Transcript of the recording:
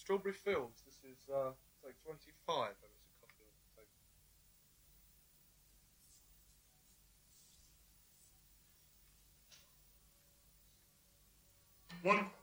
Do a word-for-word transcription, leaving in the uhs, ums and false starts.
Strawberry Fields. This is uh, take twenty-five. And it's a copy of take. One